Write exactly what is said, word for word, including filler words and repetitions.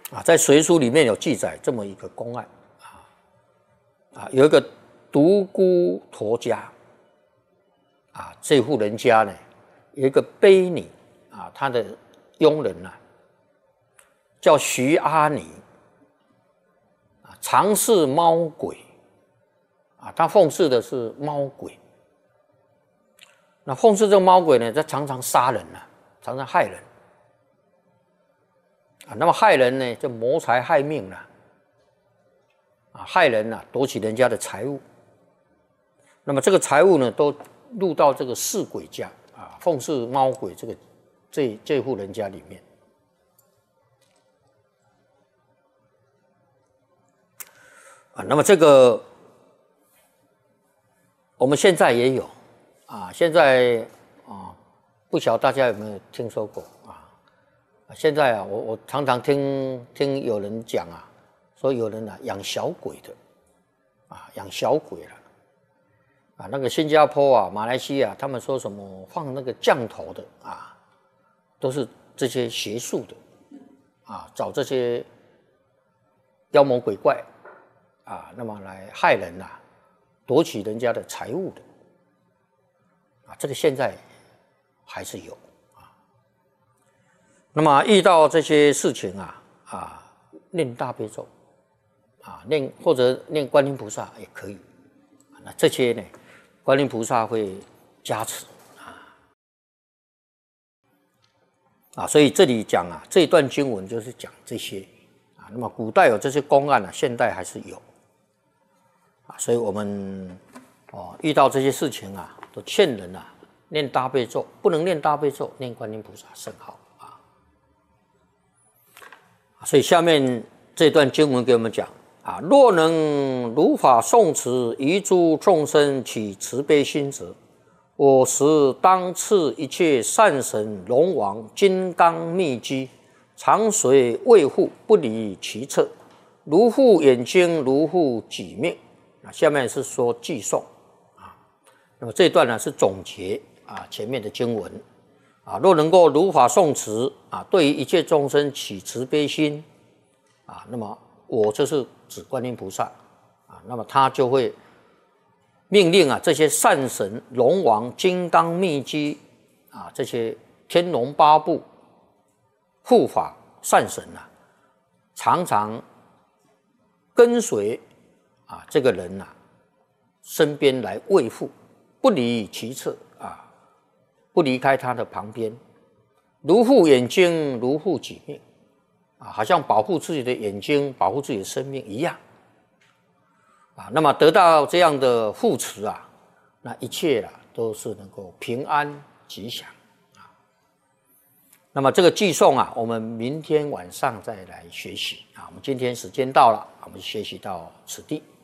啊，在隋书里面有记载这么一个公案啊啊，有一个独孤陀家啊，这户人家呢有一个婢女啊，她的佣人呐、啊、叫徐阿尼啊，常是猫鬼啊，他奉侍的是猫鬼。那奉侍这个猫鬼呢，他常常杀人啊，常常害人啊。那么害人呢，就谋财害命了啊，害人啊，夺取人家的财物。那么这个财物呢，都入到这个侍鬼家啊，奉侍猫鬼这个这这户人家里面啊。那么这个我们现在也有。啊，现在啊，不晓得大家有没有听说过啊？现在啊，我我常常听听有人讲啊，说有人啊养小鬼的，啊养小鬼了，啊那个新加坡啊、马来西亚，他们说什么放那个降头的啊，都是这些邪术的，啊找这些妖魔鬼怪啊，那么来害人啊，夺取人家的财物的。啊，这个现在还是有啊。那么遇到这些事情啊，啊，念大悲咒，啊，念或者念观音菩萨也可以。那这些呢，观音菩萨会加持啊。啊，所以这里讲啊，这一段经文就是讲这些啊。那么古代有这些公案啊，现代还是有啊。所以我们哦遇到这些事情啊。都劝人啊，念大悲咒，不能念大悲咒，念观音菩萨甚好啊。所以下面这段经文给我们讲啊，若能如法诵持，遗诸众生起慈悲心者，我时当赐一切善神龙王金刚密机，常随卫护，不离其侧，如护眼睛，如护己命。那下面是说寄诵。那么这一段呢是总结啊前面的经文啊，若能够如法诵持啊，对于一切众生起慈悲心啊，那么我就是指观音菩萨啊，那么他就会命令啊这些善神、龙王、金刚密机啊，这些天龙八部护法善神啊，常常跟随啊这个人啊身边来卫护。不离其侧啊，不离开他的旁边，如护眼睛，如护己命啊，好像保护自己的眼睛，保护自己的生命一样啊。那么得到这样的护持啊，那一切啊都是能够平安吉祥啊。那么这个寄诵啊，我们明天晚上再来学习啊。我们今天时间到了，我们学习到此地。